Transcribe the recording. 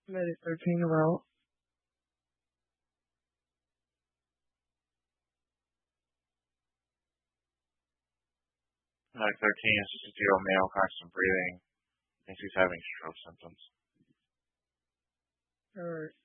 Medic 13 around. Medic 13 is just a zero male, constant breathing. Thinks he's having stroke symptoms. Alright.